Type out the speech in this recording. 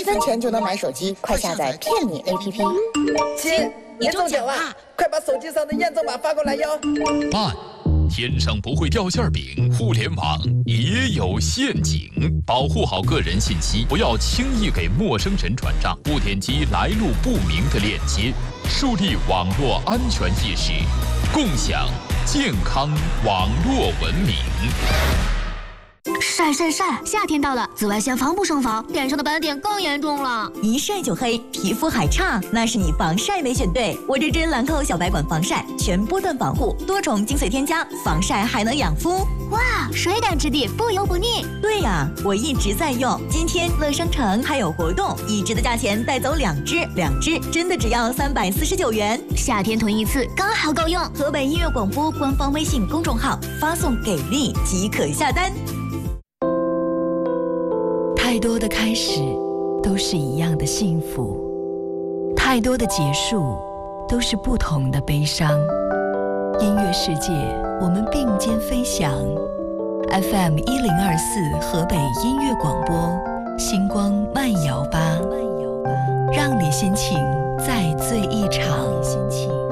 分钱就能买手机，快下载骗你 APP。 亲，你中奖了，快把手机上的验证码发过来哟。 慢，天上不会掉馅饼，互联网也有陷阱，保护好个人信息，不要轻易给陌生人转账，不点击来路不明的链接，树立网络安全意识，共享健康网络文明。 晒晒晒！夏天到了，紫外线防不胜防，脸上的斑点更严重了。 一晒就黑，皮肤还差，那是你防晒没选对。我这支兰蔻小白管防晒，全波段防护，多重精髓添加，防晒还能养肤。 哇，水感质地，不油不腻。 对呀，我一直在用。今天乐商城还有活动，一支的价钱带走2支，2支真的只要349元。 夏天囤一次刚好够用。 河北音乐广播官方微信公众号发送给力即可下单。 太多的开始都是一样的幸福，太多的结束都是不同的悲伤。音乐世界，我们并肩飞翔。FM 1024河北音乐广播，星光慢摇吧，让你心情再醉一场。